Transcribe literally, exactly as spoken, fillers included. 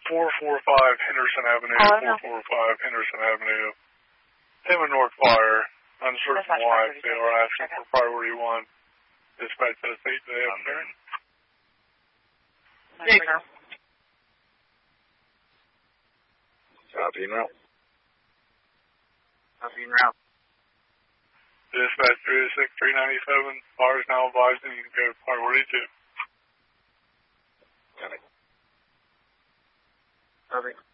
four forty-five Henderson Avenue, oh, four forty-five Henderson Avenue. Hammond North Fire, uncertain why they are asking for priority one. Dispatch to the state today, Karen. Yeah, sir. Copy and route. Copy and route. Dispatch three oh six, three ninety-seven. Fire is now advising you can go to priority two. Got it. Perfect.